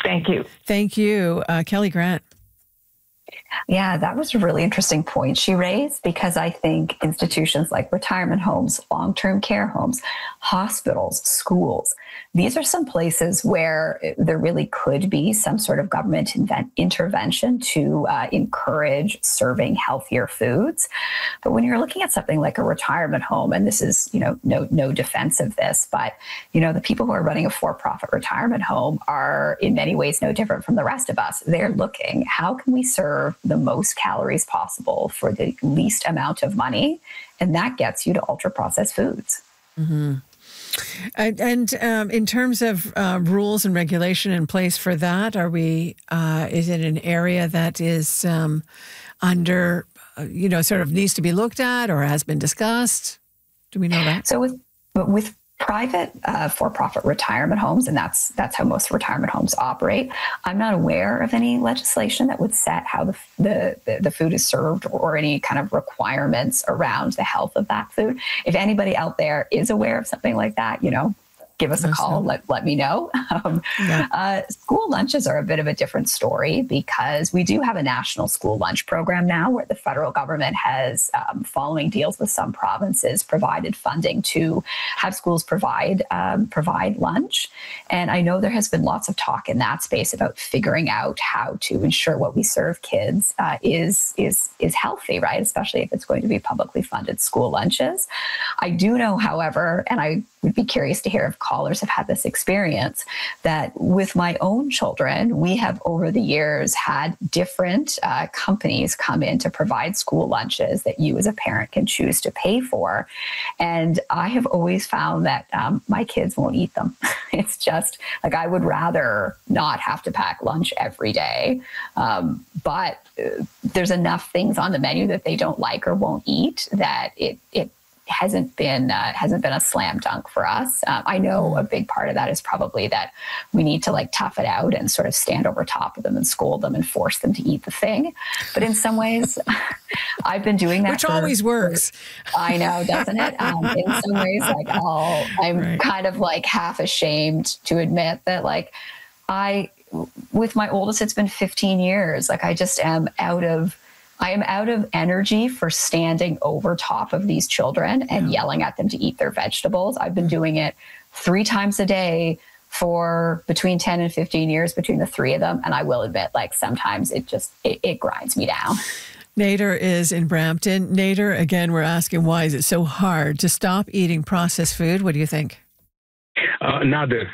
Thank you. Thank you. Kelly Grant. Yeah, that was a really interesting point she raised, because I think institutions like retirement homes, long-term care homes, hospitals, schools, these are some places where there really could be some sort of government intervention to encourage serving healthier foods. But when you're looking at something like a retirement home, and this is, no defense of this, but, the people who are running a for-profit retirement home are in many ways no different from the rest of us. They're looking, how can we serve the most calories possible for the least amount of money? And that gets you to ultra-processed foods. Mm-hmm. And in terms of rules and regulation in place for that, is it an area that is under, sort of needs to be looked at or has been discussed? Do we know that? So with private for-profit retirement homes, and that's how most retirement homes operate, I'm not aware of any legislation that would set how the food is served or any kind of requirements around the health of that food. If anybody out there is aware of something like that, give us a call, let me know. School lunches are a bit of a different story, because we do have a national school lunch program now where the federal government has, following deals with some provinces, provided funding to have schools provide lunch. And I know there has been lots of talk in that space about figuring out how to ensure what we serve kids is healthy, right? Especially if it's going to be publicly funded school lunches. I do know, however, and I would be curious to hear if callers have had this experience, that with my own children, we have over the years had different companies come in to provide school lunches that you as a parent can choose to pay for. And I have always found that my kids won't eat them. It's just like, I would rather not have to pack lunch every day. But there's enough things on the menu that they don't like or won't eat that it hasn't been a slam dunk for us. I know a big part of that is probably that we need to tough it out and sort of stand over top of them and scold them and force them to eat the thing. But in some ways, I've been doing that. Which always works. I know, doesn't it? In some ways, I'm kind of half ashamed to admit that with my oldest, it's been 15 years. I just am I am out of energy for standing over top of these children and yelling at them to eat their vegetables. I've been doing it 3 times a day for between 10 and 15 years between the 3 of them. And I will admit, sometimes it grinds me down. Nader is in Brampton. Nader, again, we're asking, why is it so hard to stop eating processed food? What do you think? Nader.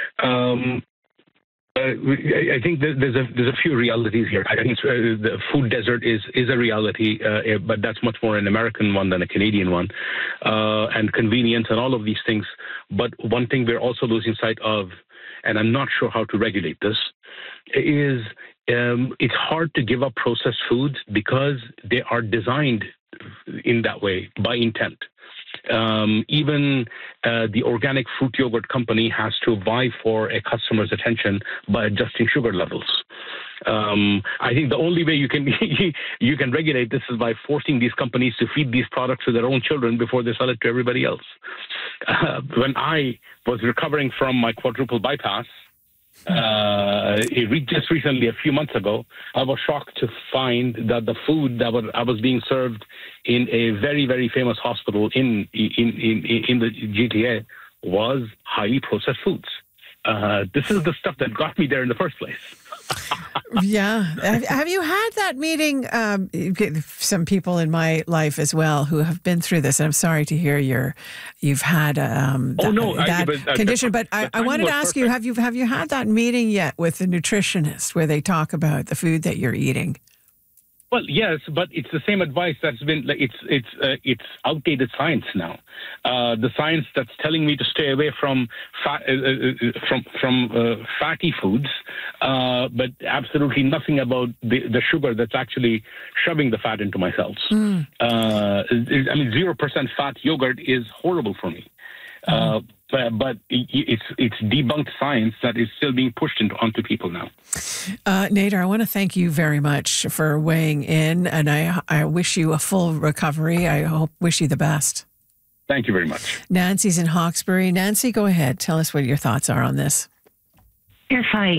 I think there's a few realities here. I think the food desert is a reality, but that's much more an American one than a Canadian one, and convenience and all of these things. But one thing we're also losing sight of, and I'm not sure how to regulate this, is it's hard to give up processed foods because they are designed in that way by intent. Even the organic fruit yogurt company has to vie for a customer's attention by adjusting sugar levels. I think the only way you can regulate this is by forcing these companies to feed these products to their own children before they sell it to everybody else. When I was recovering from my quadruple bypass, just recently, a few months ago, I was shocked to find that the food that I was being served in a very, very famous hospital in the GTA was highly processed foods. This is the stuff that got me there in the first place. Yeah. Have you had that meeting? Some people in my life as well who have been through this, and I'm sorry to hear you've had that condition. But I wanted to ask you, have you had that meeting yet with the nutritionist where they talk about the food that you're eating? Well, yes, but it's the same advice that's been it's outdated science now. The science that's telling me to stay away from fatty foods, but absolutely nothing about the sugar that's actually shoving the fat into my cells. 0% fat yogurt is horrible for me. But it's debunked science that is still being pushed onto people now. Nader, I want to thank you very much for weighing in, and I wish you a full recovery. I wish you the best. Thank you very much. Nancy's in Hawkesbury. Nancy, go ahead. Tell us what your thoughts are on this. Yes, hi.